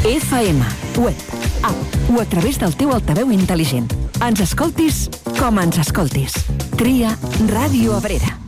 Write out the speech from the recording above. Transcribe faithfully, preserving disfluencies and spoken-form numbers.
F M, web, app o a través del teu altaveu intel·ligent. Ens escoltis com ens escoltis. Tria Ràdio Abrera.